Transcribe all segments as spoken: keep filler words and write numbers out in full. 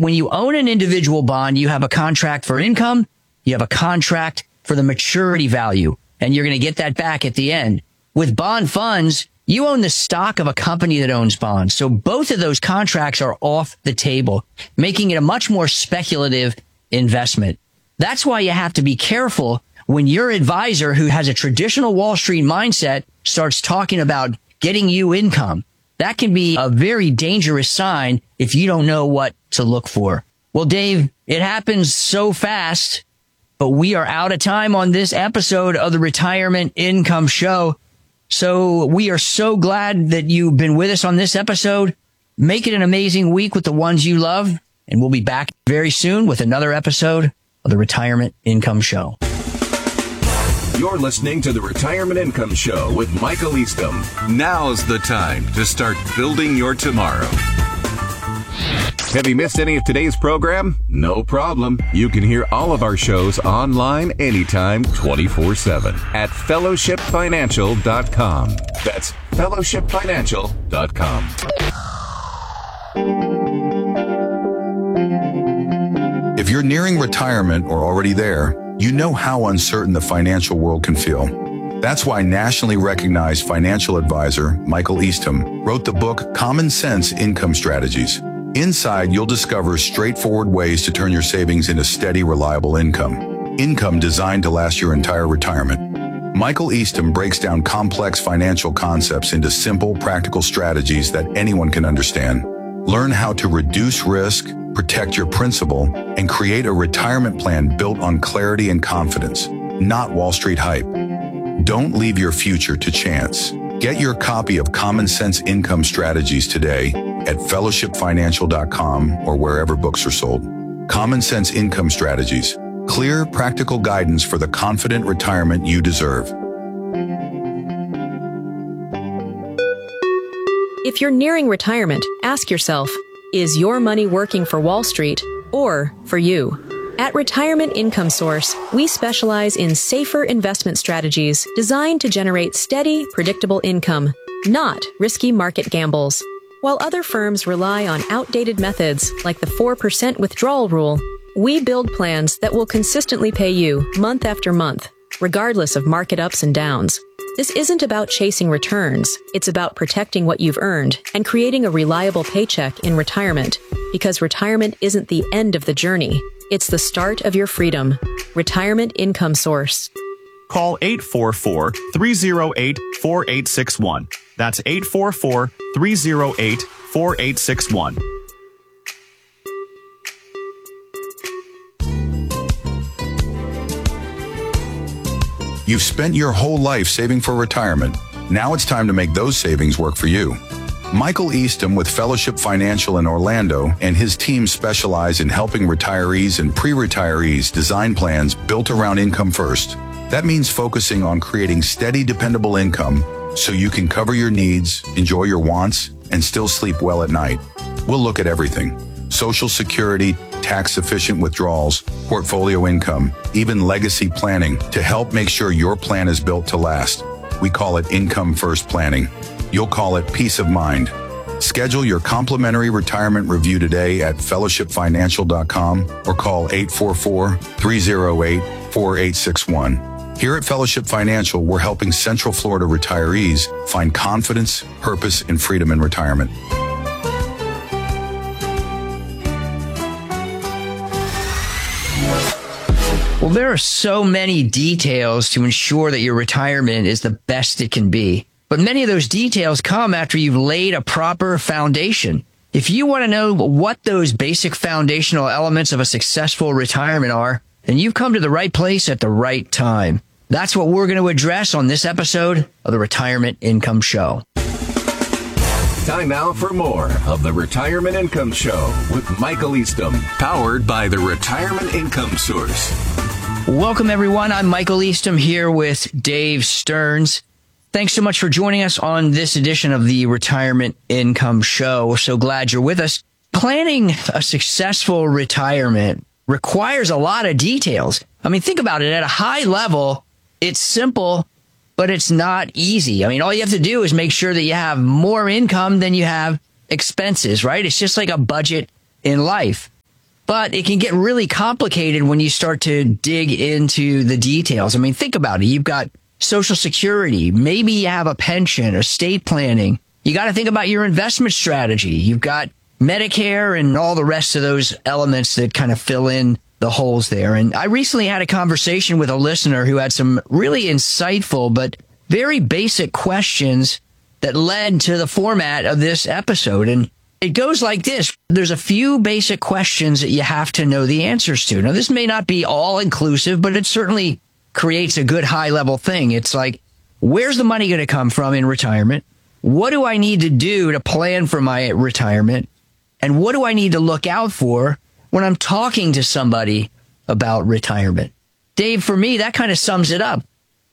when you own an individual bond, you have a contract for income, you have a contract for the maturity value, and you're going to get that back at the end. With bond funds, you own the stock of a company that owns bonds. So both of those contracts are off the table, making it a much more speculative investment. That's why you have to be careful when your advisor, who has a traditional Wall Street mindset, starts talking about getting you income. That can be a very dangerous sign if you don't know what to look for. Well, Dave, it happens so fast, but we are out of time on this episode of the Retirement Income Show. So we are so glad that you've been with us on this episode. Make it an amazing week with the ones you love, and we'll be back very soon with another episode of the Retirement Income Show. You're listening to the Retirement Income Show with Michael Eastham. Now's the time to start building your tomorrow. Have you missed any of today's program? No problem. You can hear all of our shows online anytime, twenty-four seven at fellowship financial dot com. That's fellowship financial dot com. If you're nearing retirement or already there, you know how uncertain the financial world can feel. That's why nationally recognized financial advisor Michael Eastham wrote the book Common Sense Income Strategies. Inside, you'll discover straightforward ways to turn your savings into steady, reliable income. Income designed to last your entire retirement. Michael Eastham breaks down complex financial concepts into simple, practical strategies that anyone can understand. Learn how to reduce risk, protect your principal, and create a retirement plan built on clarity and confidence, not Wall Street hype. Don't leave your future to chance. Get your copy of Common Sense Income Strategies today at fellowship financial dot com or wherever books are sold. Common Sense Income Strategies. Clear, practical guidance for the confident retirement you deserve. If you're nearing retirement, ask yourself, is your money working for Wall Street or for you? At Retirement Income Source, we specialize in safer investment strategies designed to generate steady, predictable income, not risky market gambles. While other firms rely on outdated methods like the four percent withdrawal rule, we build plans that will consistently pay you month after month, regardless of market ups and downs. This isn't about chasing returns. It's about protecting what you've earned and creating a reliable paycheck in retirement, because retirement isn't the end of the journey. It's the start of your freedom. Retirement Income Source. Call eight four four, three oh eight, four eight six one. That's eight four four, three oh eight, four eight six one. You've spent your whole life saving for retirement. Now it's time to make those savings work for you. Michael Eastham with Fellowship Financial in Orlando and his team specialize in helping retirees and pre-retirees design plans built around income first. That means focusing on creating steady, dependable income so you can cover your needs, enjoy your wants, and still sleep well at night. We'll look at everything: Social Security, tax-efficient withdrawals, portfolio income, even legacy planning to help make sure your plan is built to last. We call it Income First Planning. You'll call it peace of mind. Schedule your complimentary retirement review today at fellowship financial dot com or call eight four four, three oh eight, four eight six one. Here at Fellowship Financial, we're helping Central Florida retirees find confidence, purpose, and freedom in retirement. Well, there are so many details to ensure that your retirement is the best it can be. But many of those details come after you've laid a proper foundation. If you want to know what those basic foundational elements of a successful retirement are, then you've come to the right place at the right time. That's what we're going to address on this episode of the Retirement Income Show. Time now for more of the Retirement Income Show with Michael Eastham, Powered by the Retirement Income Source. Welcome, everyone. I'm Michael Eastham here with Dave Stearns. Thanks so much for joining us on this edition of the Retirement Income Show. We're so glad you're with us. Planning a successful retirement requires a lot of details. I mean, think about it. At a high level, it's simple, but it's not easy. I mean, all you have to do is make sure that you have more income than you have expenses, right? It's just like a budget in life. But it can get really complicated when you start to dig into the details. I mean, think about it. You've got Social Security. Maybe you have a pension, estate planning. You got to think about your investment strategy. You've got Medicare and all the rest of those elements that kind of fill in the holes there. And I recently had a conversation with a listener who had some really insightful but very basic questions that led to the format of this episode. And it goes like this. There's a few basic questions that you have to know the answers to. Now, this may not be all inclusive, but it certainly creates a good high level thing. It's like, where's the money going to come from in retirement? What do I need to do to plan for my retirement? And what do I need to look out for when I'm talking to somebody about retirement? Dave, for me, that kind of sums it up.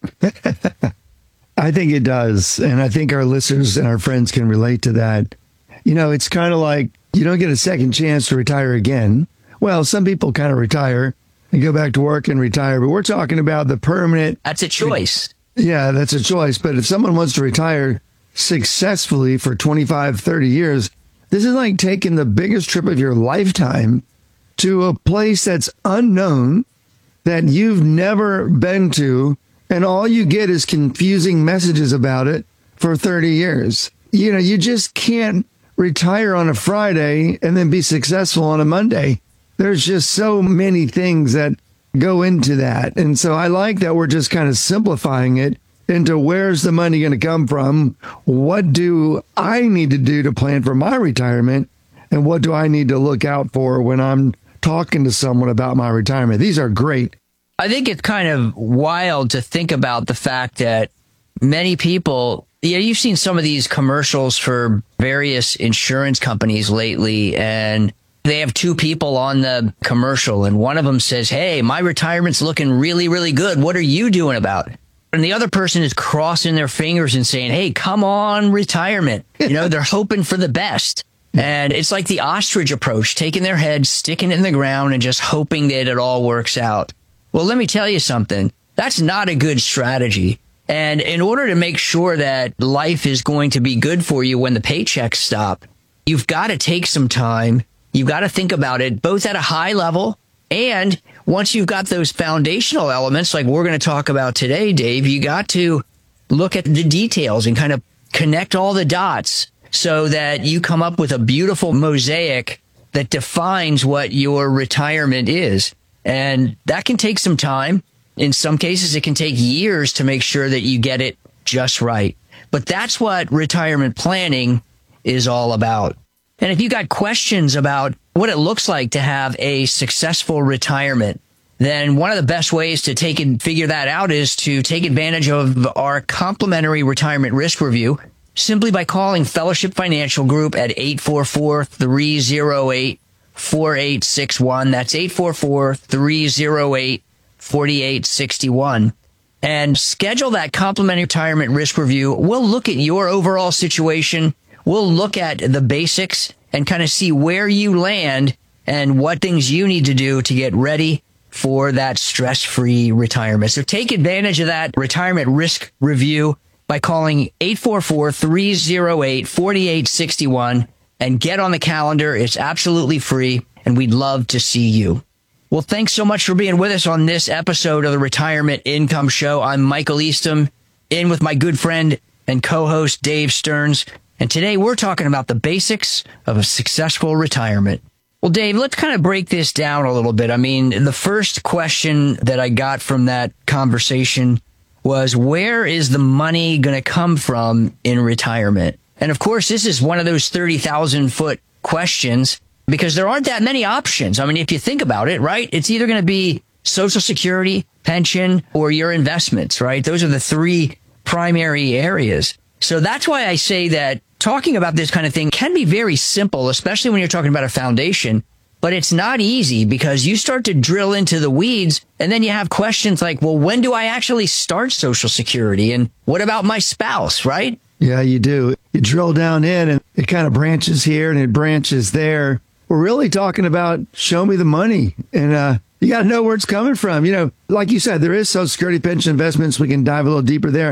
I think it does. And I think our listeners and our friends can relate to that. You know, it's kind of like you don't get a second chance to retire again. Well, some people kind of retire and go back to work and retire, but we're talking about the permanent. That's a choice. Yeah, that's a choice. But if someone wants to retire successfully for twenty-five, thirty years, this is like taking the biggest trip of your lifetime to a place that's unknown, that you've never been to, and all you get is confusing messages about it for thirty years. You know, you just can't retire on a Friday and then be successful on a Monday. There's just so many things that go into that. And so I like that we're just kind of simplifying it into where's the money going to come from? What do I need to do to plan for my retirement? And what do I need to look out for when I'm talking to someone about my retirement? These are great. I think it's kind of wild to think about the fact that many people, yeah, you've seen some of these commercials for various insurance companies lately, and they have two people on the commercial, and one of them says, hey, my retirement's looking really, really good. What are you doing about it? And the other person is crossing their fingers and saying, hey, come on, retirement. You know, they're hoping for the best. And it's like the ostrich approach, taking their head, sticking it in the ground, and just hoping that it all works out. Well, let me tell you something. That's not a good strategy. And in order to make sure that life is going to be good for you when the paychecks stop, you've got to take some time. You've got to think about it both at a high level, and once you've got those foundational elements like we're going to talk about today, Dave, you got to look at the details and kind of connect all the dots so that you come up with a beautiful mosaic that defines what your retirement is. And that can take some time. In some cases, it can take years to make sure that you get it just right. But that's what retirement planning is all about. And if you got questions about what it looks like to have a successful retirement, then one of the best ways to take and figure that out is to take advantage of our complimentary retirement risk review simply by calling Fellowship Financial Group at eight four four, three oh eight, four eight six one. That's eight four four, three oh eight, four eight six one. And schedule that complimentary retirement risk review. We'll look at your overall situation. We'll look at the basics and kind of see where you land and what things you need to do to get ready for that stress-free retirement. So take advantage of that retirement risk review by calling eight four four, three oh eight, four eight six one and get on the calendar. It's absolutely free, and we'd love to see you. Well, thanks so much for being with us on this episode of the Retirement Income Show. I'm Michael Eastham, in with my good friend and co-host Dave Stearns. And today we're talking about the basics of a successful retirement. Well, Dave, let's kind of break this down a little bit. I mean, the first question that I got from that conversation was, where is the money going to come from in retirement? And of course, this is one of those thirty thousand foot questions because there aren't that many options. I mean, if you think about it, right, it's either going to be Social Security, pension, or your investments, right? Those are the three primary areas. So that's why I say that talking about this kind of thing can be very simple, especially when you're talking about a foundation, but it's not easy because you start to drill into the weeds and then you have questions like, well, when do I actually start Social Security? And what about my spouse, right? Yeah, you do. You drill down in and it kind of branches here and it branches there. We're really talking about show me the money, and uh, you got to know where it's coming from. You know, like you said, there is Social Security, pension, investments. We can dive a little deeper there.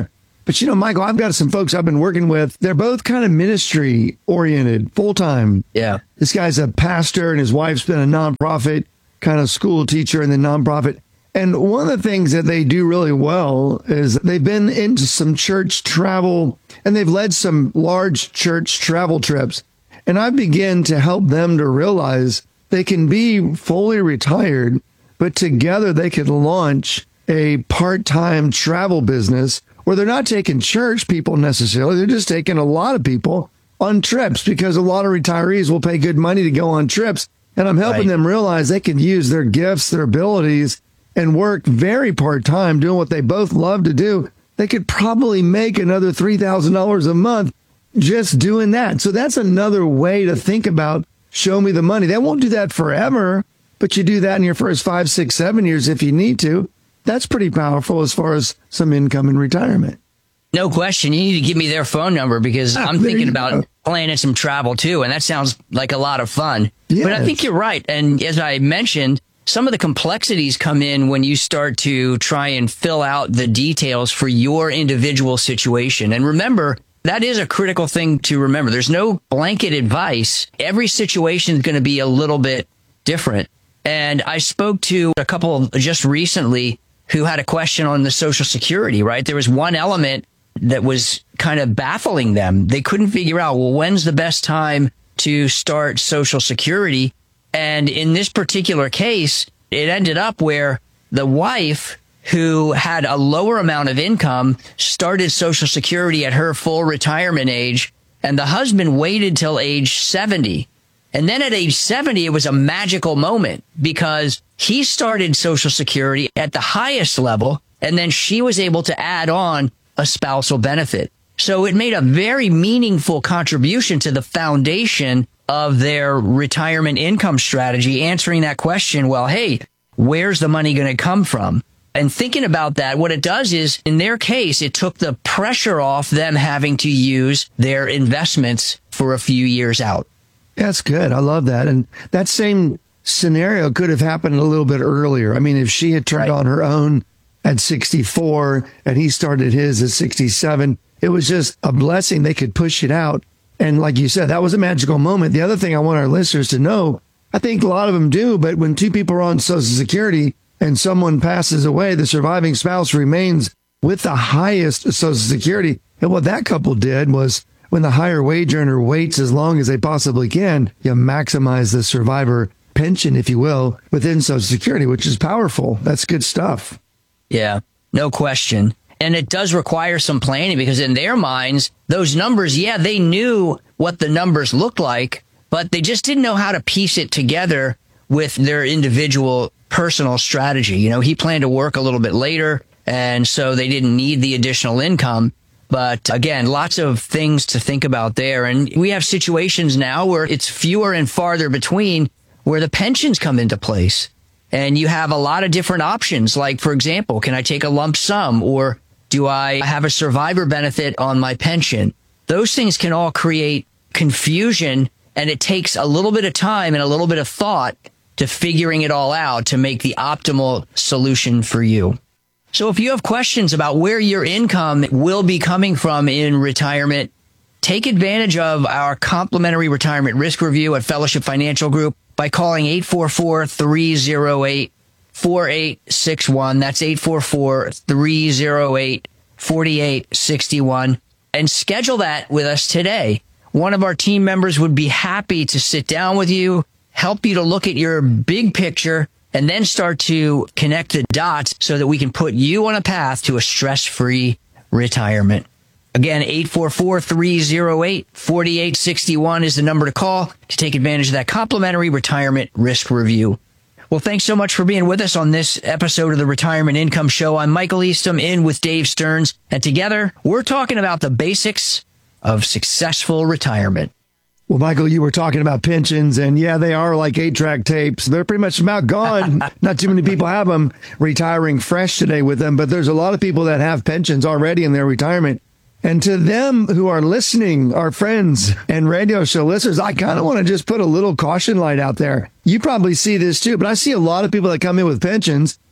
But, you know, Michael, I've got some folks I've been working with. They're both kind of ministry oriented, full time. Yeah. This guy's a pastor and his wife's been a nonprofit kind of school teacher and then nonprofit. And one of the things that they do really well is they've been into some church travel and they've led some large church travel trips. And I begin to help them to realize they can be fully retired, but together they could launch a part-time travel business where they're not taking church people necessarily. They're just taking a lot of people on trips because a lot of retirees will pay good money to go on trips. And I'm helping Right. them realize they can use their gifts, their abilities, and work very part-time doing what they both love to do. They could probably make another three thousand dollars a month just doing that. So that's another way to think about show me the money. They won't do that forever, but you do that in your first five, six, seven years if you need to. That's pretty powerful as far as some income in retirement. No question. You need to give me their phone number because Ah, I'm there thinking you about go. planning some travel too. And that sounds like a lot of fun. But I Yes. think you're right. And as I mentioned, some of the complexities come in when you start to try and fill out the details for your individual situation. And remember, that is a critical thing to remember. There's no blanket advice. Every situation is going to be a little bit different. And I spoke to a couple just recently who had a question on the Social Security, right? There was one element that was kind of baffling them. They couldn't figure out, well, when's the best time to start Social Security? And in this particular case, it ended up where the wife, who had a lower amount of income, started Social Security at her full retirement age, and the husband waited till age seventy. And then at age seventy, it was a magical moment because he started Social Security at the highest level, and then she was able to add on a spousal benefit. So it made a very meaningful contribution to the foundation of their retirement income strategy, answering that question, well, hey, where's the money going to come from? And thinking about that, what it does is, in their case, it took the pressure off them having to use their investments for a few years out. That's good. I love that. And that same scenario could have happened a little bit earlier. I mean, if she had turned Right. on her own at sixty-four and he started his at sixty-seven, it was just a blessing. They could push it out. And like you said, that was a magical moment. The other thing I want our listeners to know, I think a lot of them do, but when two people are on Social Security and someone passes away, the surviving spouse remains with the highest Social Security. And what that couple did was, when the higher wage earner waits as long as they possibly can, you maximize the survivor pension, if you will, within Social Security, which is powerful. That's good stuff. Yeah, no question. And it does require some planning because in their minds, those numbers, yeah, they knew what the numbers looked like, but they just didn't know how to piece it together with their individual personal strategy. You know, he planned to work a little bit later, and so they didn't need the additional income. But again, lots of things to think about there. And we have situations now where it's fewer and farther between where the pensions come into place. And you have a lot of different options. Like, for example, can I take a lump sum, or do I have a survivor benefit on my pension? Those things can all create confusion, and it takes a little bit of time and a little bit of thought to figuring it all out to make the optimal solution for you. So if you have questions about where your income will be coming from in retirement, take advantage of our complimentary retirement risk review at Fellowship Financial Group by calling eight four four, three oh eight, four eight six one. That's eight four four, three oh eight, four eight six one. And schedule that with us today. One of our team members would be happy to sit down with you, help you to look at your big picture, and then start to connect the dots so that we can put you on a path to a stress-free retirement. Again, eight four four, three oh eight, four eight six one is the number to call to take advantage of that complimentary retirement risk review. Well, thanks so much for being with us on this episode of the Retirement Income Show. I'm Michael Eastham, in with Dave Stearns, and together we're talking about the basics of successful retirement. Well, Michael, you were talking about pensions, and yeah, they are like eight-track tapes. They're pretty much about gone. Not too many people have them retiring fresh today with them, but there's a lot of people that have pensions already in their retirement. And to them who are listening, our friends and radio show listeners, I kind of want to just put a little caution light out there. You probably see this too, but I see a lot of people that come in with pensions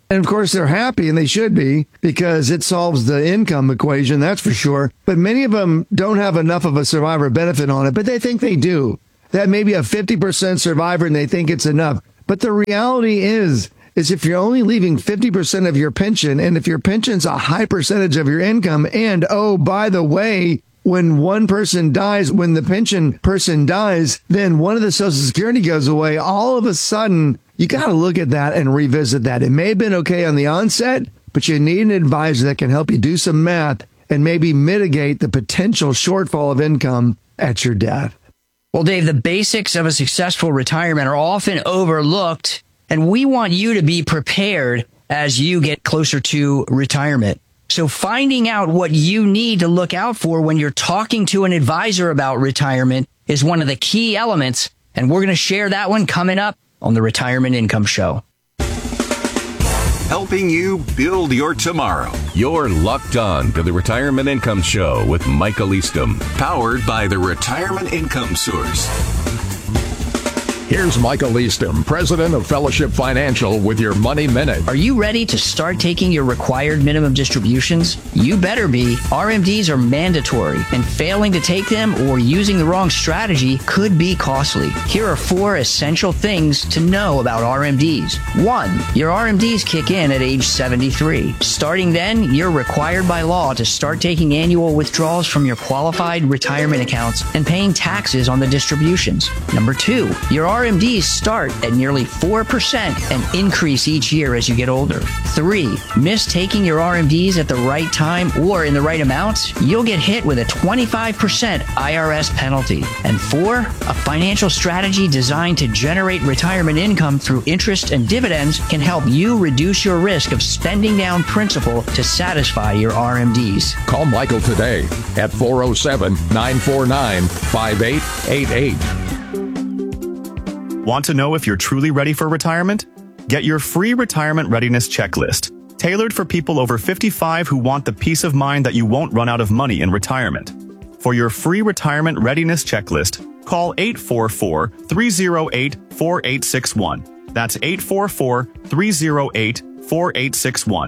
And of course, they're happy, and they should be, because it solves the income equation, that's for sure. But many of them don't have enough of a survivor benefit on it, but they think they do. That may be a fifty percent survivor, and they think it's enough. But the reality is, is if you're only leaving fifty percent of your pension, and if your pension's a high percentage of your income, and oh, by the way, when one person dies, when the pension person dies, then one of the Social Security goes away, all of a sudden, you got to look at that and revisit that. It may have been okay on the onset, but you need an advisor that can help you do some math and maybe mitigate the potential shortfall of income at your death. Well, Dave, the basics of a successful retirement are often overlooked, and we want you to be prepared as you get closer to retirement. So finding out what you need to look out for when you're talking to an advisor about retirement is one of the key elements, and we're going to share that one coming up on the Retirement Income Show. Helping you build your tomorrow. You're locked on to the Retirement Income Show with Michael Eastham. Powered by the Retirement Income Source. Here's Michael Eastham, president of Fellowship Financial, with your Money Minute. Are you ready to start taking your required minimum distributions? You better be. R M Ds are mandatory, and failing to take them or using the wrong strategy could be costly. Here are four essential things to know about R M Ds. One, your R M Ds kick in at age seventy-three. Starting then, you're required by law to start taking annual withdrawals from your qualified retirement accounts and paying taxes on the distributions. Number two, your R M Ds start at nearly four percent and increase each year as you get older. Three, miss taking your R M Ds at the right time or in the right amounts, you'll get hit with a twenty-five percent I R S penalty. And four, a financial strategy designed to generate retirement income through interest and dividends can help you reduce your risk of spending down principal to satisfy your R M Ds. Call Michael today at four oh seven, nine four nine, five eight eight eight. Want to know if you're truly ready for retirement? Get your free retirement readiness checklist, tailored for people over fifty-five who want the peace of mind that you won't run out of money in retirement. For your free retirement readiness checklist, call eight four four, three oh eight, four eight six one. That's eight four four, three oh eight, four eight six one.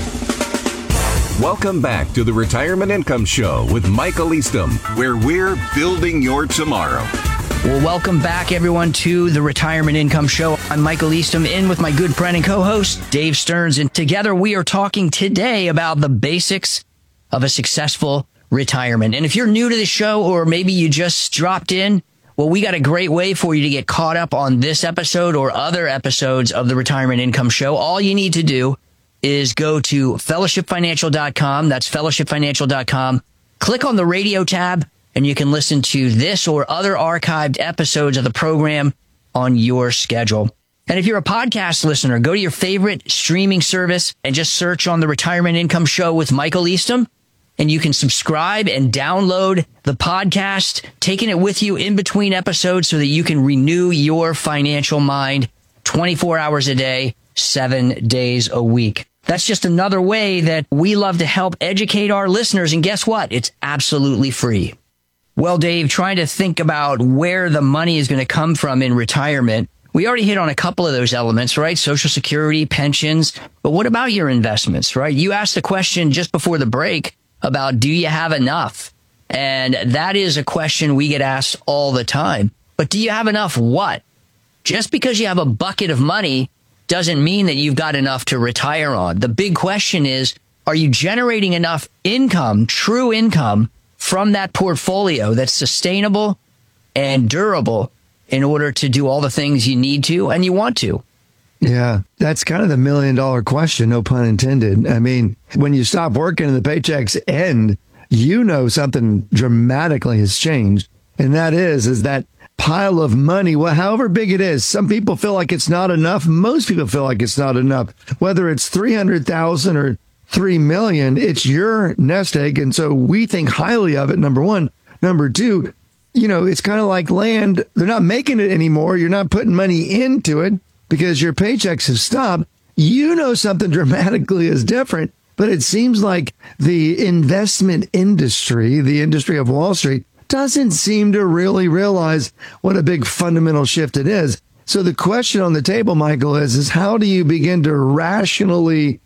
Welcome back to the Retirement Income Show with Michael Eastham, where we're building your tomorrow. Well, welcome back, everyone, to the Retirement Income Show. I'm Michael Eastham, in with my good friend and co-host, Dave Stearns, and together we are talking today about the basics of a successful retirement. And if you're new to the show, or maybe you just dropped in, well, we got a great way for you to get caught up on this episode or other episodes of the Retirement Income Show. All you need to do is go to fellowship financial dot com. That's fellowship financial dot com. Click on the radio tab, and you can listen to this or other archived episodes of the program on your schedule. And if you're a podcast listener, go to your favorite streaming service and just search on the Retirement Income Show with Michael Eastham, and you can subscribe and download the podcast, taking it with you in between episodes so that you can renew your financial mind twenty-four hours a day, seven days a week. That's just another way that we love to help educate our listeners. And guess what? It's absolutely free. Well, Dave, trying to think about where the money is going to come from in retirement. We already hit on a couple of those elements, right? Social Security, pensions. But what about your investments, right? You asked the question just before the break about, do you have enough? And that is a question we get asked all the time. But do you have enough what? Just because you have a bucket of money doesn't mean that you've got enough to retire on. The big question is, are you generating enough income, true income, from that portfolio that's sustainable and durable in order to do all the things you need to and you want to? Yeah, that's kind of the million dollar question, no pun intended. I mean, when you stop working and the paychecks end, you know something dramatically has changed. And that is, is that pile of money, well, however big it is. Some people feel like it's not enough. Most people feel like it's not enough. Whether it's three hundred thousand or three million, it's your nest egg. And so we think highly of it, number one. Number two, you know, it's kind of like land. They're not making it anymore. You're not putting money into it because your paychecks have stopped. You know something dramatically is different, but it seems like the investment industry, the industry of Wall Street, doesn't seem to really realize what a big fundamental shift it is. So the question on the table, Michael, is, is how do you begin to rationally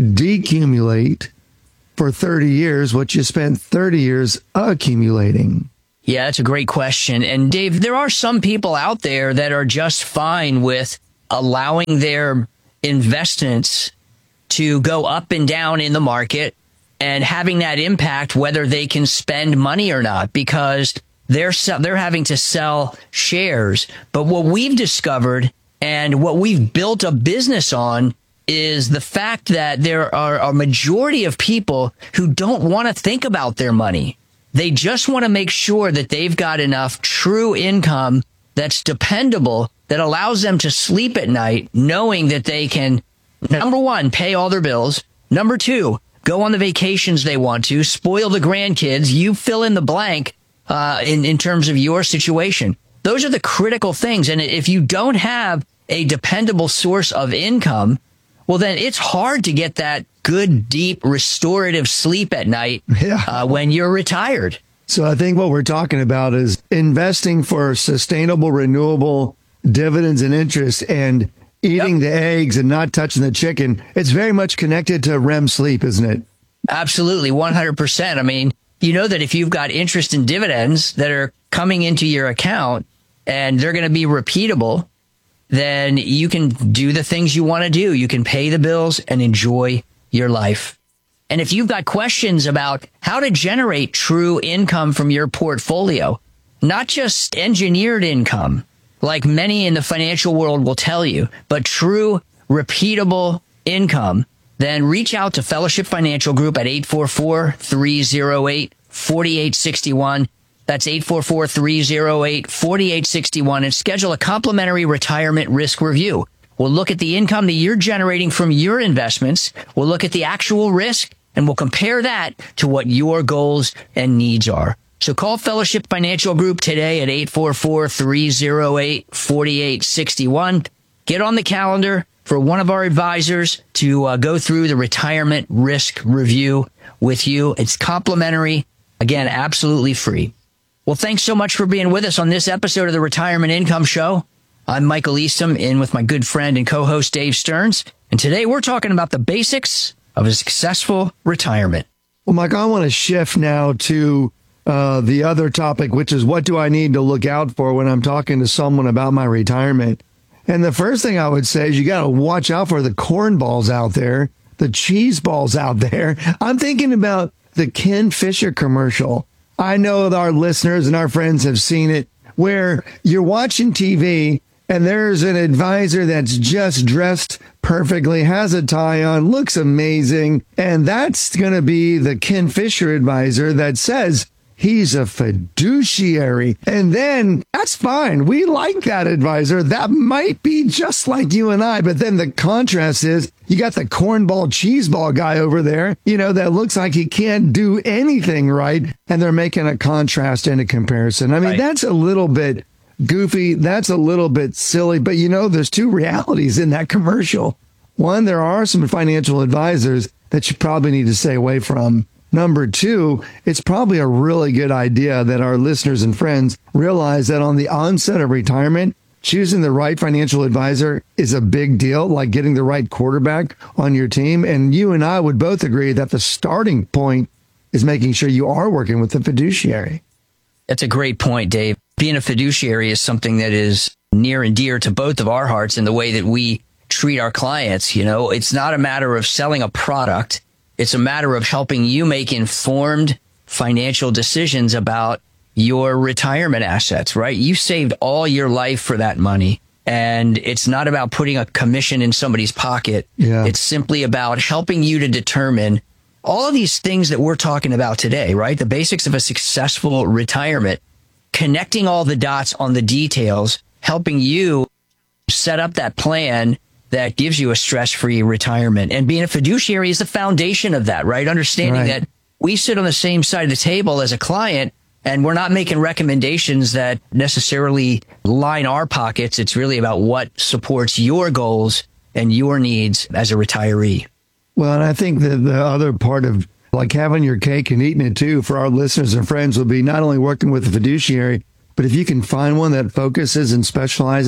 decumulate for thirty years what you spent thirty years accumulating? Yeah, that's a great question. And Dave, there are some people out there that are just fine with allowing their investments to go up and down in the market and having that impact whether they can spend money or not, because they're they're having to sell shares. But what we've discovered and what we've built a business on is the fact that there are a majority of people who don't want to think about their money. They just want to make sure that they've got enough true income that's dependable, that allows them to sleep at night knowing that they can, number one, pay all their bills. Number two, go on the vacations they want to, spoil the grandkids. You fill in the blank uh, in, in terms of your situation. Those are the critical things. And if you don't have a dependable source of income, well, then it's hard to get that good, deep, restorative sleep at night yeah. uh, when you're retired. So I think what we're talking about is investing for sustainable, renewable dividends and interest, and eating yep. the eggs and not touching the chicken. It's very much connected to R E M sleep, isn't it? Absolutely, one hundred percent. I mean, you know that if you've got interest and dividends that are coming into your account and they're going to be repeatable, then you can do the things you want to do. You can pay the bills and enjoy your life. And if you've got questions about how to generate true income from your portfolio, not just engineered income, like many in the financial world will tell you, but true, repeatable income, then reach out to Fellowship Financial Group at eight four four, three oh eight, four eight six one. That's eight four four, three oh eight, four eight six one, and schedule a complimentary retirement risk review. We'll look at the income that you're generating from your investments. We'll look at the actual risk, and we'll compare that to what your goals and needs are. So call Fellowship Financial Group today at eight four four, three oh eight, four eight six one. Get on the calendar for one of our advisors to uh, go through the retirement risk review with you. It's complimentary. Again, absolutely free. Well, thanks so much for being with us on this episode of the Retirement Income Show. I'm Michael Eastham, in with my good friend and co-host Dave Stearns. And today we're talking about the basics of a successful retirement. Well, Mike, I want to shift now to uh, the other topic, which is what do I need to look out for when I'm talking to someone about my retirement? And the first thing I would say is you got to watch out for the corn balls out there, the cheese balls out there. I'm thinking about the Ken Fisher commercial. I know that our listeners and our friends have seen it, where you're watching T V and there's an advisor that's just dressed perfectly, has a tie on, looks amazing. And that's going to be the Ken Fisher advisor that says he's a fiduciary. And then that's fine. We like that advisor. That might be just like you and I. But then the contrast is you got the cornball cheeseball guy over there, you know, that looks like he can't do anything right. And they're making a contrast and a comparison. I mean, right. That's a little bit goofy. That's a little bit silly. But, you know, there's two realities in that commercial. One, there are some financial advisors that you probably need to stay away from. Number two, it's probably a really good idea that our listeners and friends realize that on the onset of retirement, choosing the right financial advisor is a big deal, like getting the right quarterback on your team. And you and I would both agree that the starting point is making sure you are working with a fiduciary. That's a great point, Dave. Being a fiduciary is something that is near and dear to both of our hearts in the way that we treat our clients. You know, it's not a matter of selling a product. It's a matter of helping you make informed financial decisions about your retirement assets, right? You saved all your life for that money. And it's not about putting a commission in somebody's pocket. Yeah. It's simply about helping you to determine all of these things that we're talking about today, right? The basics of a successful retirement, connecting all the dots on the details, helping you set up that plan that gives you a stress-free retirement. And being a fiduciary is the foundation of that, right? Understanding right. that we sit on the same side of the table as a client, and we're not making recommendations that necessarily line our pockets. It's really about what supports your goals and your needs as a retiree. Well, and I think that the other part of like having your cake and eating it too for our listeners and friends will be not only working with a fiduciary, but if you can find one that focuses and specializes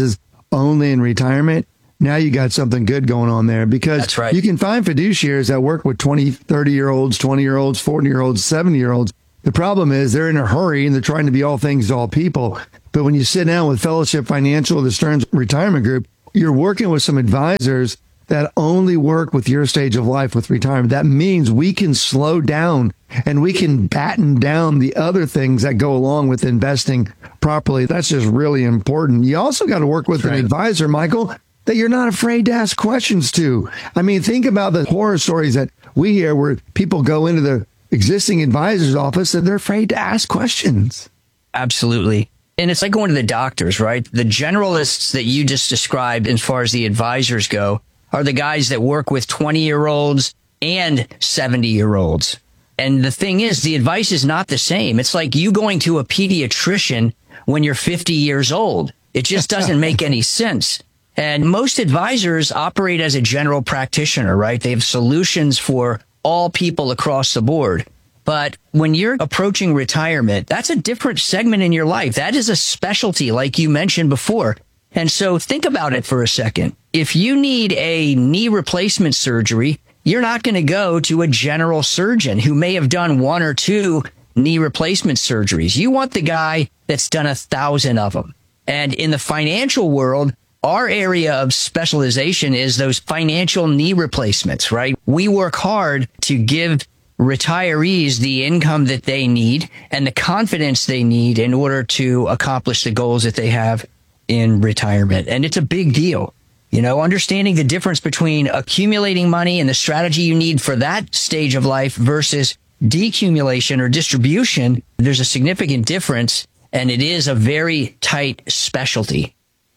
only in retirement, now you got something good going on there, because That's right. you can find fiduciaries that work with twenty, thirty year olds, twenty year olds, forty year olds, seventy year olds. The problem is they're in a hurry and they're trying to be all things to all people. But when you sit down with Fellowship Financial, the Stearns Retirement Group, you're working with some advisors that only work with your stage of life with retirement. That means we can slow down and we can batten down the other things that go along with investing properly. That's just really important. You also got to work with That's an right. advisor, Michael, that you're not afraid to ask questions to. I mean, think about the horror stories that we hear where people go into the existing advisor's office and they're afraid to ask questions. Absolutely. And it's like going to the doctors, right? The generalists that you just described, as far as the advisors go, are the guys that work with twenty year olds and seventy year olds. And the thing is, the advice is not the same. It's like you going to a pediatrician when you're fifty years old. It just doesn't make any sense. And most advisors operate as a general practitioner, right? They have solutions for all people across the board. But when you're approaching retirement, that's a different segment in your life. That is a specialty, like you mentioned before. And so think about it for a second. If you need a knee replacement surgery, you're not going to go to a general surgeon who may have done one or two knee replacement surgeries. You want the guy that's done a thousand of them. And in the financial world, our area of specialization is those financial knee replacements, right? We work hard to give retirees the income that they need and the confidence they need in order to accomplish the goals that they have in retirement. And it's a big deal. You know, understanding the difference between accumulating money and the strategy you need for that stage of life versus decumulation or distribution, there's a significant difference, and it is a very tight specialty.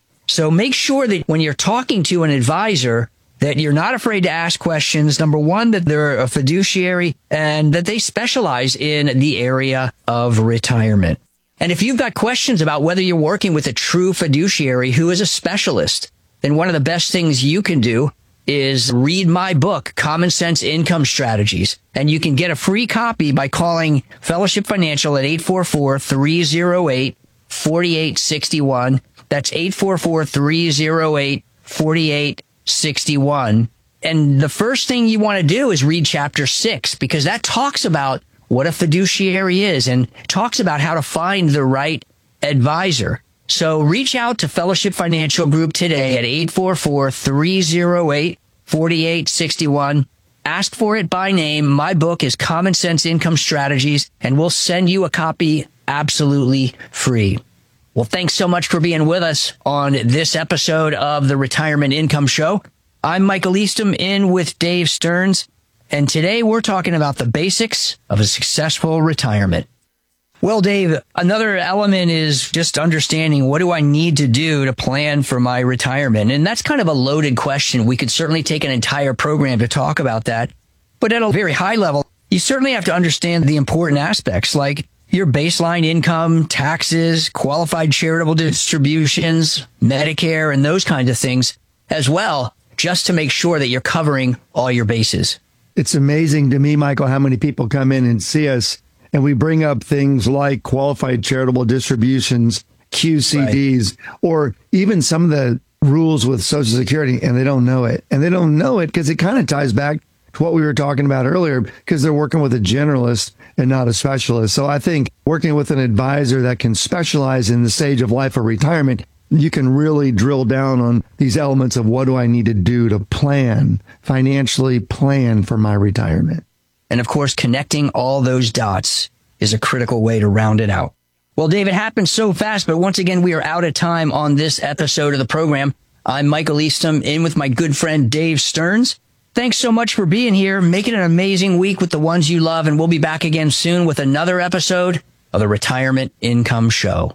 So make sure that when you're talking to an advisor, that you're not afraid to ask questions. Number one, that they're a fiduciary and that they specialize in the area of retirement. And if you've got questions about whether you're working with a true fiduciary who is a specialist, then one of the best things you can do is read my book, Common Sense Income Strategies. And you can get a free copy by calling Fellowship Financial at eight four four, three oh eight, four eight six one. That's eight four four, three oh eight, four eight six one. And the first thing you want to do is read chapter six, because that talks about what a fiduciary is and talks about how to find the right advisor. So reach out to Fellowship Financial Group today at eight four four, three oh eight, four eight six one. Ask for it by name. My book is Common Sense Income Strategies, and we'll send you a copy absolutely free. Well, thanks so much for being with us on this episode of the Retirement Income Show. I'm Michael Eastham, in with Dave Stearns, and today we're talking about the basics of a successful retirement. Well, Dave, another element is just understanding, what do I need to do to plan for my retirement? And that's kind of a loaded question. We could certainly take an entire program to talk about that. But at a very high level, you certainly have to understand the important aspects, like your baseline income, taxes, qualified charitable distributions, Medicare, and those kinds of things as well, just to make sure that you're covering all your bases. It's amazing to me, Michael, how many people come in and see us and we bring up things like qualified charitable distributions, Q C Ds, right, or even some of the rules with Social Security, and they don't know it. And they don't know it because it kind of ties back to what we were talking about earlier, because they're working with a generalist and not a specialist. So I think working with an advisor that can specialize in the stage of life of retirement, you can really drill down on these elements of what do I need to do to plan, financially plan for my retirement. And of course, connecting all those dots is a critical way to round it out. Well, Dave, it happened so fast, but once again, we are out of time on this episode of the program. I'm Michael Eastham, in with my good friend Dave Stearns. Thanks so much for being here. Make it an amazing week with the ones you love, and we'll be back again soon with another episode of the Retirement Income Show.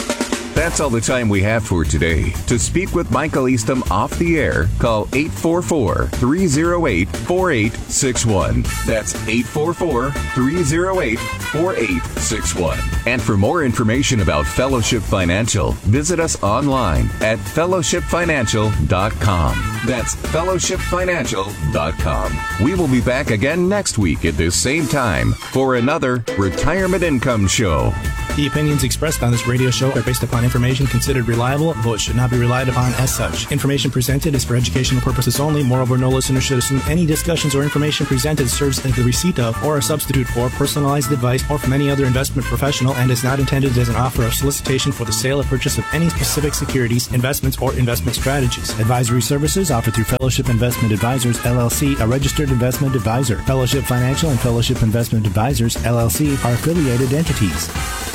That's all the time we have for today. To speak with Michael Eastham off the air, call eight four four, three oh eight, four eight six one. That's eight four four, three oh eight, four eight six one. And for more information about Fellowship Financial, visit us online at fellowship financial dot com. That's fellowship financial dot com. We will be back again next week at this same time for another Retirement Income Show. The opinions expressed on this radio show are based upon information considered reliable, though it should not be relied upon as such. Information presented is for educational purposes only. Moreover, no listener should assume any discussions or information presented serves as the receipt of or a substitute for personalized advice or from any other investment professional and is not intended as an offer or solicitation for the sale or purchase of any specific securities, investments, or investment strategies. Advisory services offered through Fellowship Investment Advisors, L L C, a registered investment advisor. Fellowship Financial and Fellowship Investment Advisors, L L C, are affiliated entities.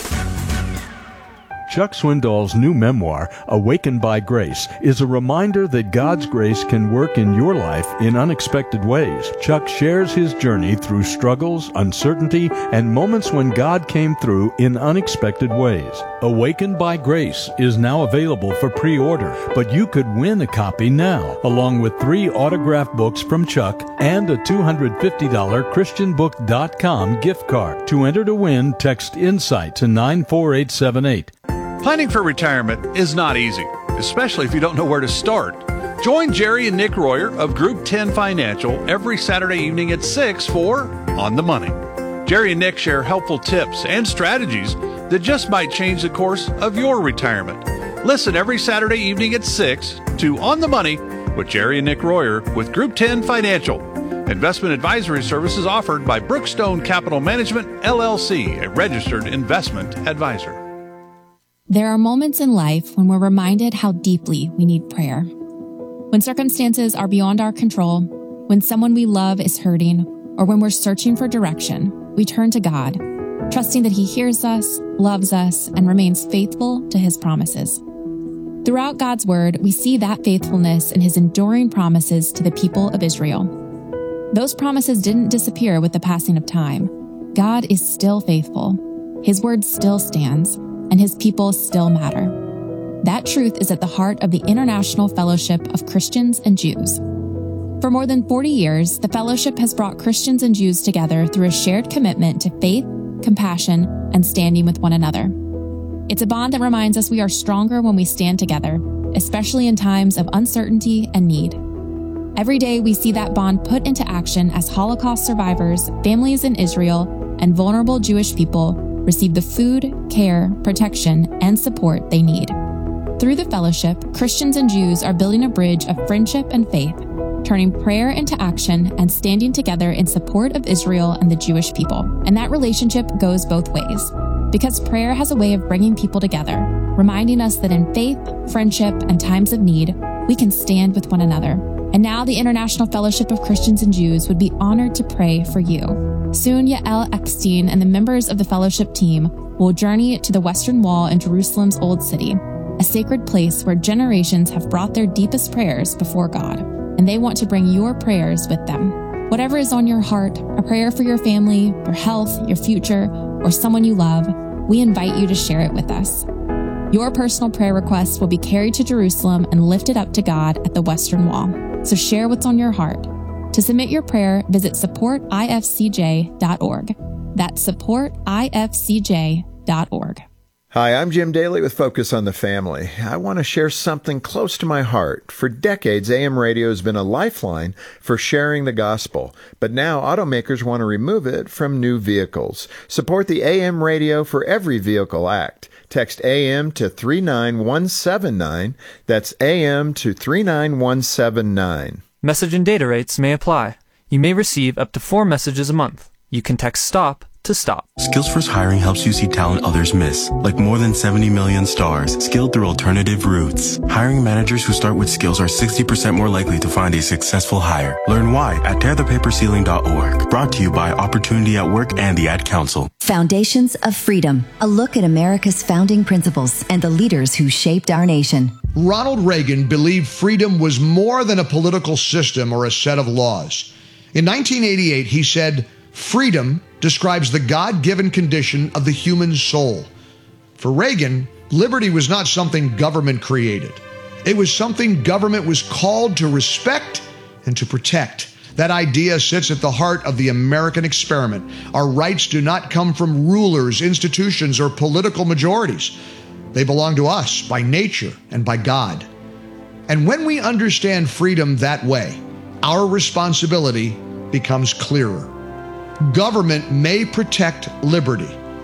Chuck Swindoll's new memoir, Awakened by Grace, is a reminder that God's grace can work in your life in unexpected ways. Chuck shares his journey through struggles, uncertainty, and moments when God came through in unexpected ways. Awakened by Grace is now available for pre-order, but you could win a copy now, along with three autographed books from Chuck and a two hundred fifty dollars Christian book dot com gift card. To enter to win, text INSIGHT to nine four eight seven eight. Planning for retirement is not easy, especially if you don't know where to start. Join Jerry and Nick Royer of Group ten Financial every Saturday evening at six for On the Money. Jerry and Nick share helpful tips and strategies that just might change the course of your retirement. Listen every Saturday evening at six to On the Money with Jerry and Nick Royer with Group ten Financial. Investment advisory services offered by Brookstone Capital Management, L L C, a registered investment advisor. There are moments in life when we're reminded how deeply we need prayer. When circumstances are beyond our control, when someone we love is hurting, or when we're searching for direction, we turn to God, trusting that He hears us, loves us, and remains faithful to His promises. Throughout God's Word, we see that faithfulness in His enduring promises to the people of Israel. Those promises didn't disappear with the passing of time. God is still faithful. His Word still stands, and His people still matter. That truth is at the heart of the International Fellowship of Christians and Jews. For more than forty years, the Fellowship has brought Christians and Jews together through a shared commitment to faith, compassion, and standing with one another. It's a bond that reminds us we are stronger when we stand together, especially in times of uncertainty and need. Every day we see that bond put into action as Holocaust survivors, families in Israel, and vulnerable Jewish people receive the food, care, protection, and support they need. Through the Fellowship, Christians and Jews are building a bridge of friendship and faith, turning prayer into action and standing together in support of Israel and the Jewish people. And that relationship goes both ways, because prayer has a way of bringing people together, reminding us that in faith, friendship, and times of need, we can stand with one another. And now the International Fellowship of Christians and Jews would be honored to pray for you. Soon, Yael Eckstein and the members of the Fellowship team will journey to the Western Wall in Jerusalem's Old City, a sacred place where generations have brought their deepest prayers before God, and they want to bring your prayers with them. Whatever is on your heart, a prayer for your family, your health, your future, or someone you love, we invite you to share it with us. Your personal prayer requests will be carried to Jerusalem and lifted up to God at the Western Wall. So share what's on your heart. To submit your prayer, visit support I F C J dot org. That's support I F C J dot org. Hi, I'm Jim Daly with Focus on the Family. I want to share something close to my heart. For decades, A M radio has been a lifeline for sharing the gospel, but now automakers want to remove it from new vehicles. Support the A M Radio for Every Vehicle Act. Text A M to three nine one seven nine. That's A M to three nine one seven nine. Message and data rates may apply. You may receive up to four messages a month. You can text STOP to stop. Skillsforce Hiring helps you see talent others miss, like more than seventy million stars, skilled through alternative routes. Hiring managers who start with skills are sixty percent more likely to find a successful hire. Learn why at tear the paper ceiling dot org. Brought to you by Opportunity at Work and the Ad Council. Foundations of Freedom, a look at America's founding principles and the leaders who shaped our nation. Ronald Reagan believed freedom was more than a political system or a set of laws. In nineteen eighty-eight, he said, "Freedom describes the God-given condition of the human soul." For Reagan, liberty was not something government created. It was something government was called to respect and to protect. That idea sits at the heart of the American experiment. Our rights do not come from rulers, institutions, or political majorities. They belong to us by nature and by God. And when we understand freedom that way, our responsibility becomes clearer. Government may protect liberty,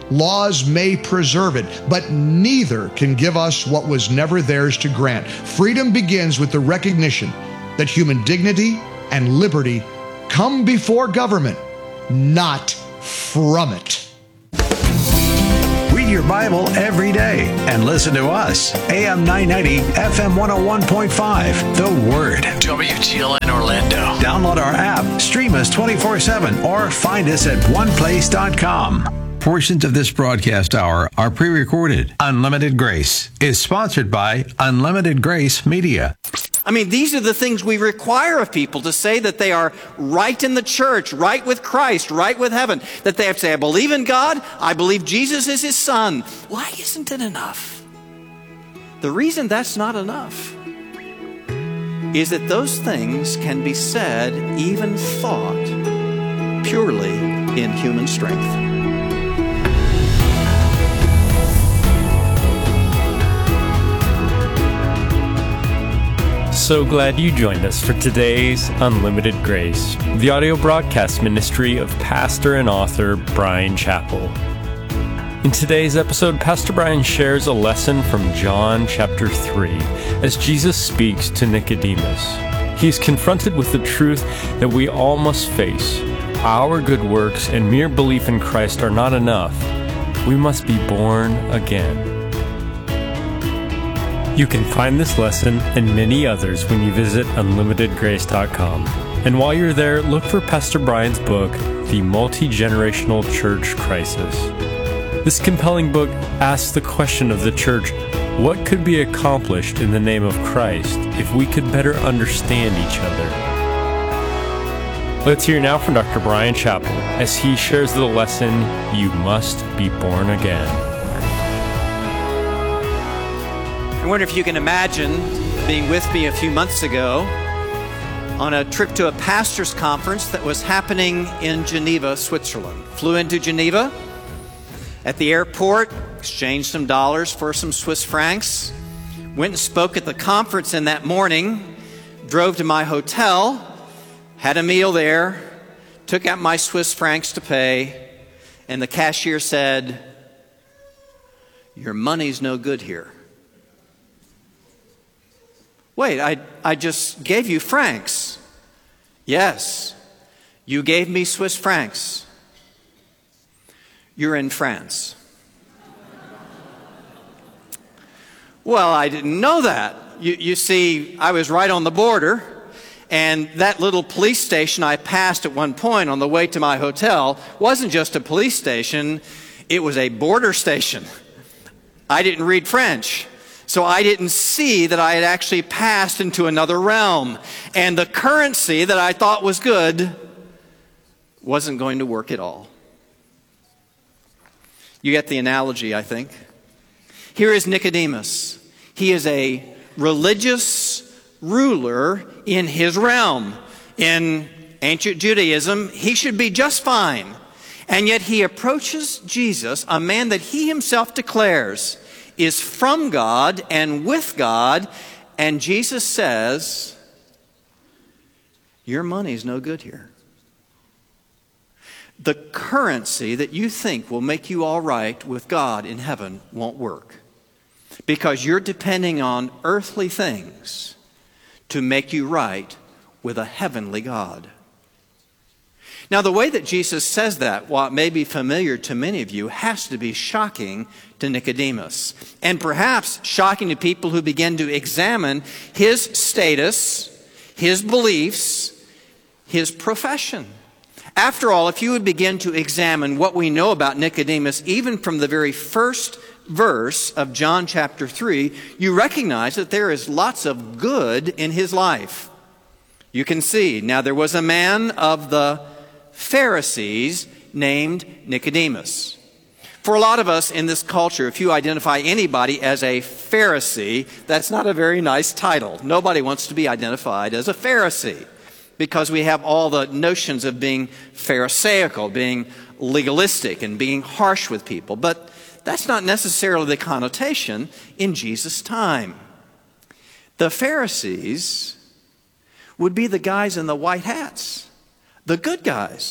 Laws may preserve it, but neither can give us what was never theirs to grant. Freedom begins with the recognition that human dignity and liberty come before government, not from it. Read your Bible every day and listen to us. A M nine ninety, F M one oh one point five. The Word. W T L N Orlando. Download our app, stream us twenty-four seven, or find us at one place dot com. Portions of this broadcast hour are pre-recorded. Unlimited Grace is sponsored by Unlimited Grace Media. I mean, these are the things we require of people to say that they are right in the church, right with Christ, right with heaven. That they have to say, I believe in God, I believe Jesus is his son. Why isn't it enough? The reason that's not enough is that those things can be said, even thought, purely in human strength. So glad you joined us for today's Unlimited Grace, the audio broadcast ministry of pastor and author Bryan Chapell. In today's episode, Pastor Bryan shares a lesson from John chapter three as Jesus speaks to Nicodemus. He is confronted with the truth that we all must face. Our good works and mere belief in Christ are not enough. We must be born again. You can find this lesson and many others when you visit unlimited grace dot com. And while you're there, look for Pastor Bryan's book, The Multi-Generational Church Crisis. This compelling book asks the question of the church, what could be accomplished in the name of Christ if we could better understand each other? Let's hear now from Doctor Bryan Chapell as he shares the lesson, You Must Be Born Again. I wonder if you can imagine being with me a few months ago on a trip to a pastor's conference that was happening in Geneva, Switzerland. Flew into Geneva, at the airport, exchanged some dollars for some Swiss francs, went and spoke at the conference in that morning, drove to my hotel, had a meal there, took out my Swiss francs to pay, and the cashier said, "Your money's no good here." Wait, I, I just gave you francs. Yes, you gave me Swiss francs. You're in France. Well, I didn't know that. You, you see, I was right on the border, and that little police station I passed at one point on the way to my hotel wasn't just a police station, it was a border station. I didn't read French. So I didn't see that I had actually passed into another realm. And the currency that I thought was good wasn't going to work at all. You get the analogy, I think. Here is Nicodemus. He is a religious ruler in his realm. In ancient Judaism, he should be just fine. And yet he approaches Jesus, a man that he himself declares is from God and with God, and Jesus says, your money's no good here. The currency that you think will make you all right with God in heaven won't work, because you're depending on earthly things to make you right with a heavenly God. Now, the way that Jesus says that, while it may be familiar to many of you, has to be shocking to Nicodemus, and perhaps shocking to people who begin to examine his status, his beliefs, his profession. After all, if you would begin to examine what we know about Nicodemus, even from the very first verse of John chapter three, you recognize that there is lots of good in his life. You can see, now there was a man of the Pharisees named Nicodemus. For a lot of us in this culture, if you identify anybody as a Pharisee, that's not a very nice title. Nobody wants to be identified as a Pharisee because we have all the notions of being Pharisaical, being legalistic, and being harsh with people. But that's not necessarily the connotation in Jesus' time. The Pharisees would be the guys in the white hats, the good guys,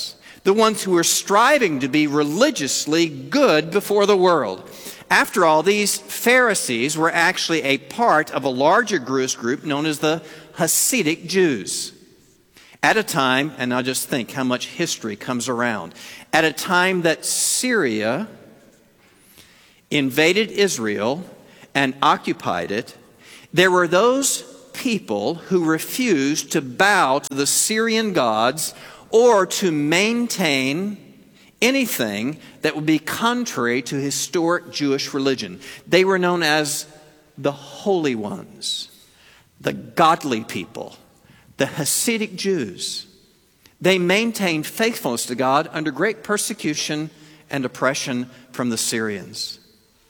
the ones who were striving to be religiously good before the world. After all, these Pharisees were actually a part of a larger group known as the Hasidic Jews. At a time, and I'll just think how much history comes around, at a time that Syria invaded Israel and occupied it, there were those people who refused to bow to the Syrian gods or to maintain anything that would be contrary to historic Jewish religion. They were known as the Holy Ones, the godly people, the Hasidic Jews. They maintained faithfulness to God under great persecution and oppression from the Syrians.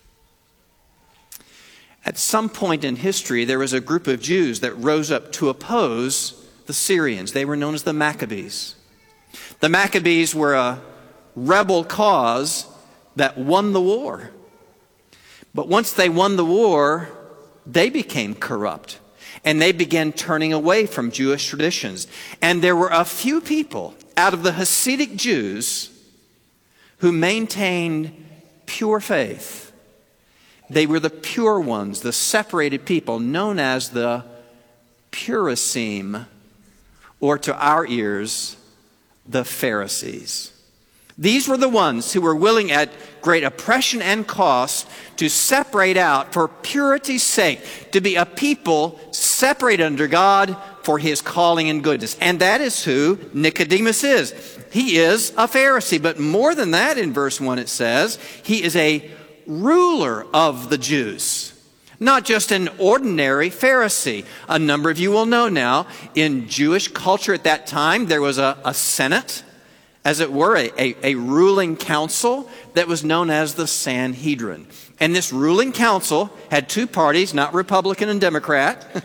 At some point in history, there was a group of Jews that rose up to oppose the Syrians. They were known as the Maccabees. The Maccabees were a rebel cause that won the war. But once they won the war, they became corrupt. And they began turning away from Jewish traditions. And there were a few people out of the Hasidic Jews who maintained pure faith. They were the pure ones, the separated people, known as the Purisim, or to our ears, the Pharisees. These were the ones who were willing at great oppression and cost to separate out for purity's sake, to be a people separated under God for his calling and goodness. And that is who Nicodemus is. He is a Pharisee. But more than that, in verse one it says, he is a ruler of the Jews. Not just an ordinary Pharisee. A number of you will know now, in Jewish culture at that time, there was a, a Senate, as it were, a, a, a ruling council that was known as the Sanhedrin. And this ruling council had two parties, not Republican and Democrat,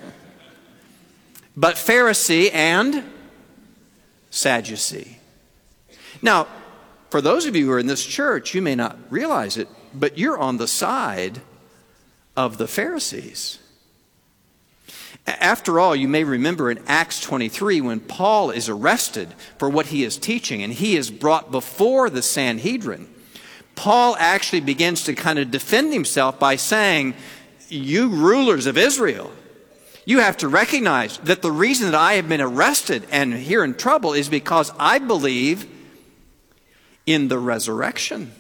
but Pharisee and Sadducee. Now, for those of you who are in this church, you may not realize it, but you're on the side of the Pharisees. After all, you may remember in Acts twenty-three when Paul is arrested for what he is teaching and he is brought before the Sanhedrin, Paul actually begins to kind of defend himself by saying, you rulers of Israel, you have to recognize that the reason that I have been arrested and here in trouble is because I believe in the resurrection.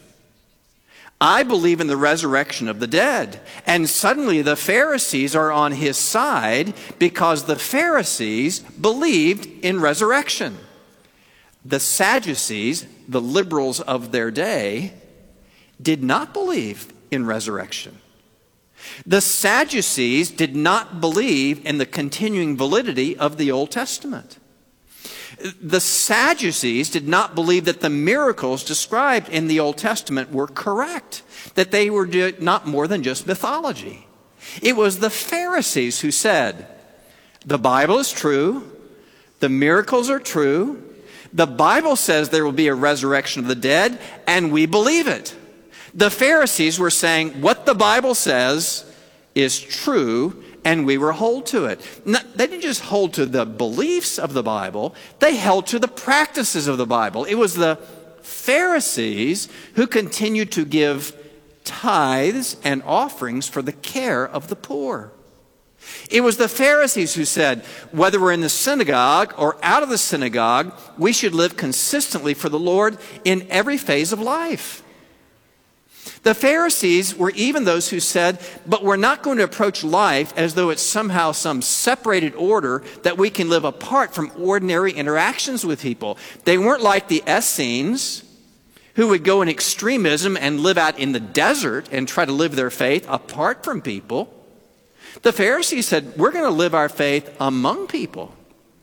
I believe in the resurrection of the dead. And suddenly the Pharisees are on his side because the Pharisees believed in resurrection. The Sadducees, the liberals of their day, did not believe in resurrection. The Sadducees did not believe in the continuing validity of the Old Testament. The Sadducees did not believe that the miracles described in the Old Testament were correct, that they were not more than just mythology. It was the Pharisees who said, the Bible is true, the miracles are true, the Bible says there will be a resurrection of the dead, and we believe it. The Pharisees were saying what the Bible says is true, and we will hold to it. They didn't just hold to the beliefs of the Bible, they held to the practices of the Bible. It was the Pharisees who continued to give tithes and offerings for the care of the poor. It was the Pharisees who said, whether we're in the synagogue or out of the synagogue, we should live consistently for the Lord in every phase of life. The Pharisees were even those who said, but we're not going to approach life as though it's somehow some separated order that we can live apart from ordinary interactions with people. They weren't like the Essenes, who would go in extremism and live out in the desert and try to live their faith apart from people. The Pharisees said, we're going to live our faith among people.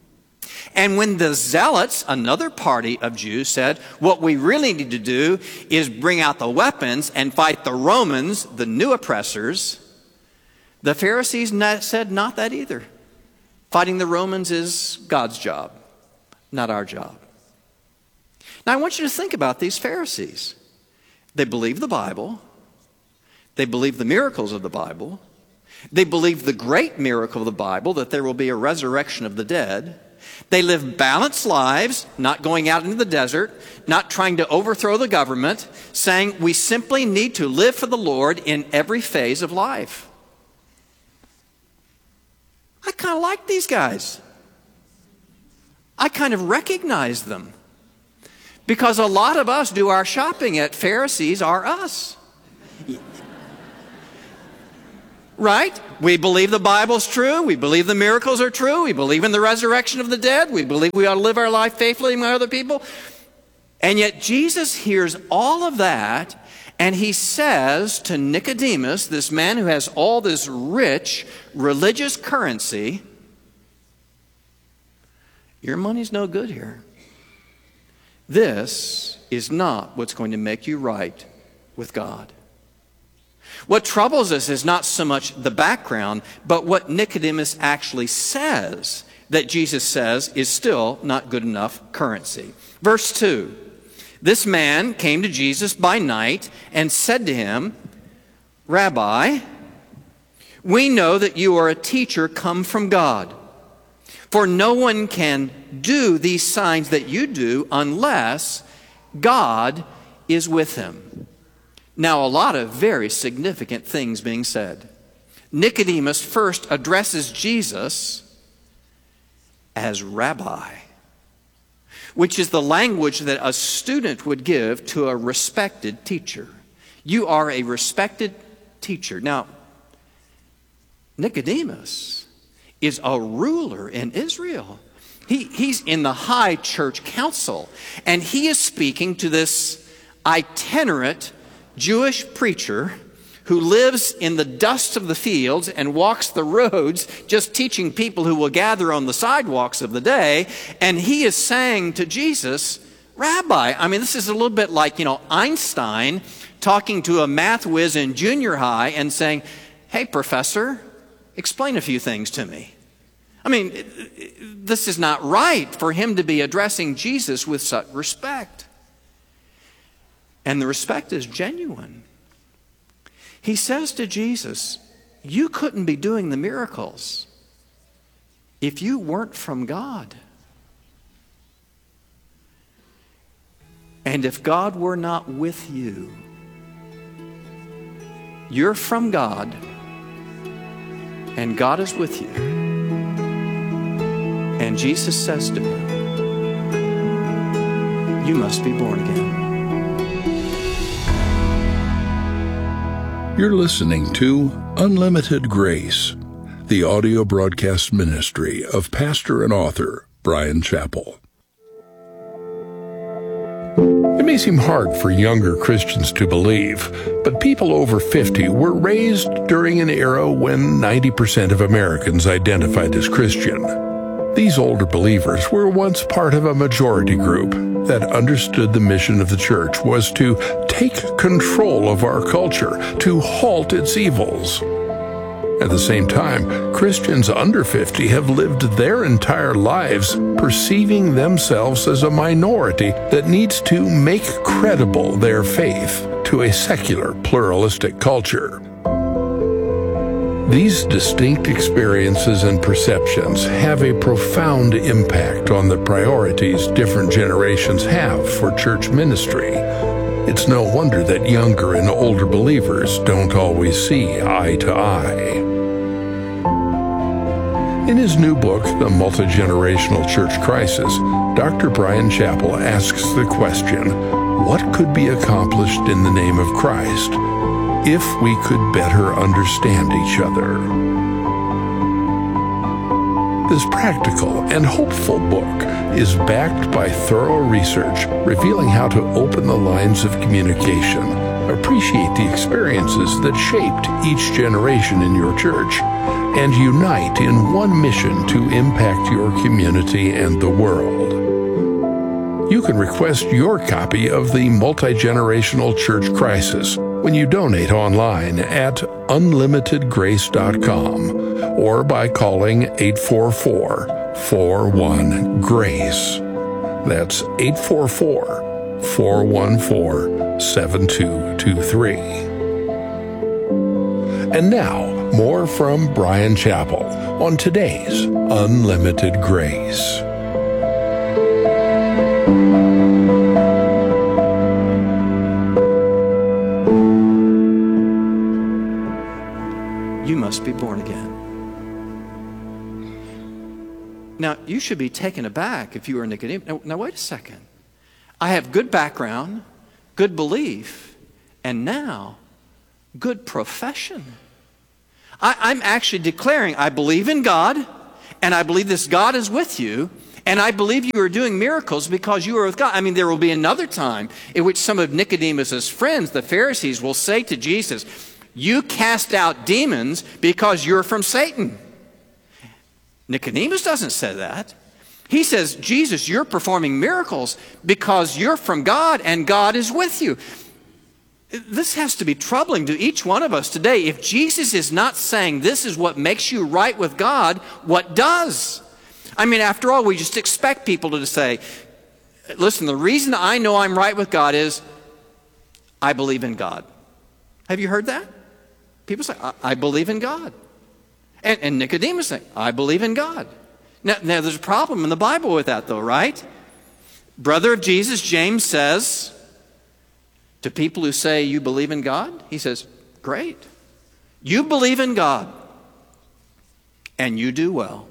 And when the Zealots, another party of Jews, said, what we really need to do is bring out the weapons and fight the Romans, the new oppressors, the Pharisees said, not that either. Fighting the Romans is God's job, not our job. Now I want you to think about these Pharisees. They believe the Bible. They believe the miracles of the Bible. They believe the great miracle of the Bible, that there will be a resurrection of the dead. They live balanced lives, not going out into the desert, not trying to overthrow the government, saying we simply need to live for the Lord in every phase of life. I kind of like these guys. I kind of recognize them. Because a lot of us do our shopping at Pharisees R Us. Right? We believe the Bible's true. We believe the miracles are true. We believe in the resurrection of the dead. We believe we ought to live our life faithfully among other people. And yet Jesus hears all of that, and he says to Nicodemus, this man who has all this rich religious currency, your money's no good here. This is not what's going to make you right with God. What troubles us is not so much the background, but what Nicodemus actually says that Jesus says is still not good enough currency. Verse two, this man came to Jesus by night and said to him, Rabbi, we know that you are a teacher come from God, for no one can do these signs that you do unless God is with him. Now, a lot of very significant things being said. Nicodemus first addresses Jesus as rabbi, which is the language that a student would give to a respected teacher. You are a respected teacher. Now, Nicodemus is a ruler in Israel. He, he's in the high church council, and he is speaking to this itinerant Jewish preacher who lives in the dust of the fields and walks the roads, just teaching people who will gather on the sidewalks of the day. And he is saying to Jesus, Rabbi, I mean, this is a little bit like, you know, Einstein talking to a math whiz in junior high and saying, hey, professor, explain a few things to me. I mean, this is not right for him to be addressing Jesus with such respect. And the respect is genuine. He says to Jesus, you couldn't be doing the miracles if you weren't from God. And if God were not with you, you're from God, and God is with you. And Jesus says to him, you must be born again. You're listening to Unlimited Grace, the audio broadcast ministry of pastor and author Bryan Chapell. It may seem hard for younger Christians to believe, but people over fifty were raised during an era when ninety percent of Americans identified as Christian. These older believers were once part of a majority group that understood the mission of the church was to take control of our culture, to halt its evils. At the same time, Christians under fifty have lived their entire lives perceiving themselves as a minority that needs to make credible their faith to a secular, pluralistic culture. These distinct experiences and perceptions have a profound impact on the priorities different generations have for church ministry. It's no wonder that younger and older believers don't always see eye to eye. In his new book, The Multi-Generational Church Crisis, Doctor Bryan Chapell asks the question, what could be accomplished in the name of Christ if we could better understand each other? This practical and hopeful book is backed by thorough research revealing how to open the lines of communication, appreciate the experiences that shaped each generation in your church, and unite in one mission to impact your community and the world. You can request your copy of the Multi-Generational Church Crisis when you donate online at unlimited grace dot com or by calling eight four four, four one, GRACE. That's eight four four, four one four, seven two two three. And now, more from Bryan Chapell on today's Unlimited Grace. now, you should be taken aback if you were Nicodemus. Now, now, wait a second. I have good background, good belief, and now good profession. I, I'm actually declaring I believe in God, and I believe this God is with you, and I believe you are doing miracles because you are with God. I mean, there will be another time in which some of Nicodemus's friends, the Pharisees, will say to Jesus, you cast out demons because you're from Satan. Nicodemus doesn't say that. He says, Jesus, you're performing miracles because you're from God and God is with you. This has to be troubling to each one of us today. If Jesus is not saying this is what makes you right with God, what does? I mean, after all, we just expect people to say, listen, the reason I know I'm right with God is I believe in God. Have you heard that? People say, I, I believe in God. And, and Nicodemus say, I believe in God. Now, now, there's a problem in the Bible with that, though, right? Brother of Jesus, James, says to people who say, you believe in God, he says, great. You believe in God, and you do well.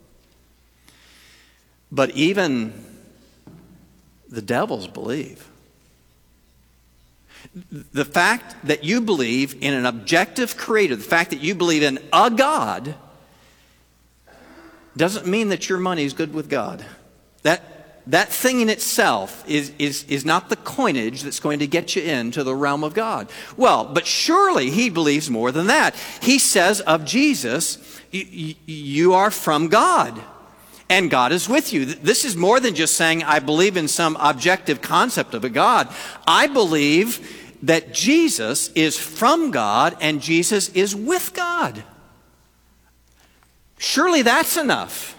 But even the devils believe. The fact that you believe in an objective creator, the fact that you believe in a God, doesn't mean that your money is good with God. That, that thing in itself is, is, is not the coinage that's going to get you into the realm of God. Well, but surely he believes more than that. He says of Jesus, you are from God, and God is with you. This is more than just saying, I believe in some objective concept of a God. I believe that Jesus is from God and Jesus is with God. Surely that's enough.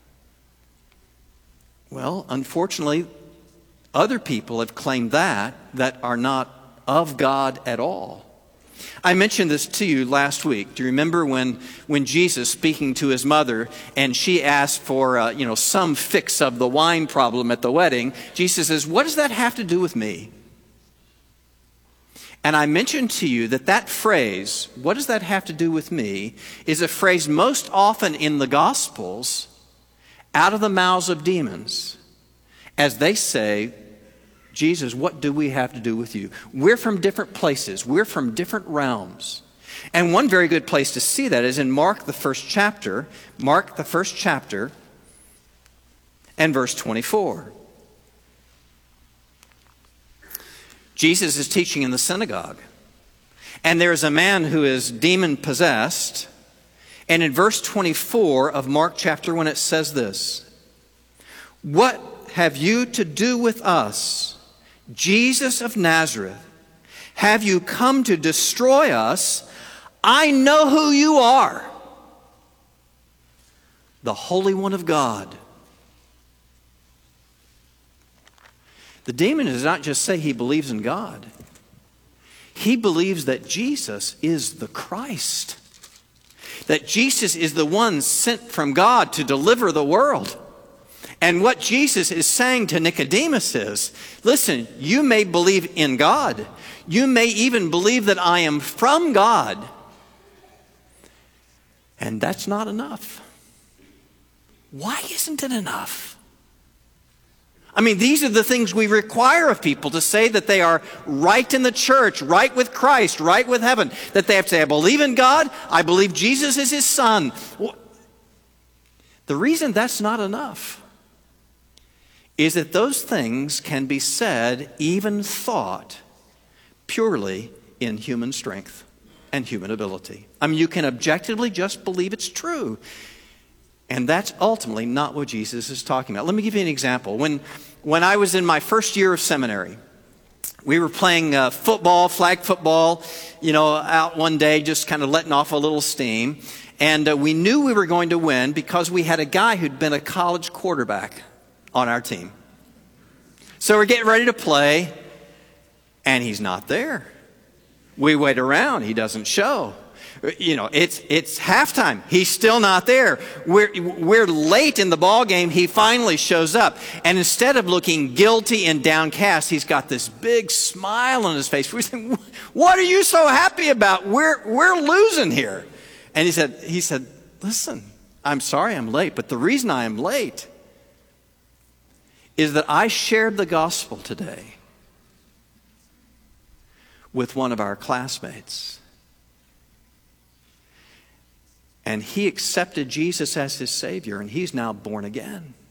Well, unfortunately, other people have claimed that that are not of God at all. I mentioned this to you last week. Do you remember when, when Jesus, speaking to his mother, and she asked for uh, you know, some fix of the wine problem at the wedding, Jesus says, what does that have to do with me? And I mentioned to you that that phrase, what does that have to do with me, is a phrase most often in the Gospels out of the mouths of demons as they say, Jesus, what do we have to do with you? We're from different places. We're from different realms. And one very good place to see that is in Mark, the first chapter. Mark, the first chapter, and verse twenty-four. Jesus is teaching in the synagogue. And there is a man who is demon-possessed. And in verse twenty-four of Mark chapter one, it says this, what have you to do with us, Jesus of Nazareth? Have you come to destroy us? I know who you are, the Holy One of God. The demon does not just say he believes in God. He believes that Jesus is the Christ, that Jesus is the one sent from God to deliver the world. And what Jesus is saying to Nicodemus is, listen, you may believe in God. You may even believe that I am from God. And that's not enough. Why isn't it enough? I mean, these are the things we require of people to say that they are right in the church, right with Christ, right with heaven. That they have to say, I believe in God, I believe Jesus is his son. The reason that's not enough is that those things can be said, even thought, purely in human strength and human ability. I mean, you can objectively just believe it's true. And that's ultimately not what Jesus is talking about. Let me give you an example. When, when I was in my first year of seminary, we were playing uh, football, flag football, you know, out one day, just kind of letting off a little steam. And uh, we knew we were going to win because we had a guy who'd been a college quarterback on our team. So we're getting ready to play, and he's not there. We wait around, he doesn't show. You know, it's it's halftime. He's still not there. We're we're late in the ball game. He finally shows up, and instead of looking guilty and downcast, he's got this big smile on his face. We're saying, "What are you so happy about? We're we're losing here." And he said, "He said, listen, I'm sorry I'm late, but the reason I am late is that I shared the gospel today with one of our classmates. And he accepted Jesus as his Savior, and he's now born again.